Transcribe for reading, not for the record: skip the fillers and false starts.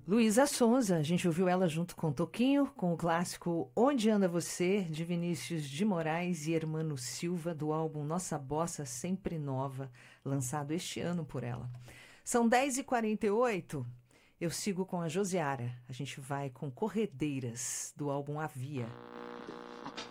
Luísa Sonza, a gente ouviu ela junto com Toquinho, com o clássico Onde Anda Você, de Vinícius de Moraes e Hermano Silva, do álbum Nossa Bossa Sempre Nova, lançado este ano por ela. São 10h48, eu sigo com a Josiara. A gente vai com Corredeiras, do álbum Havia.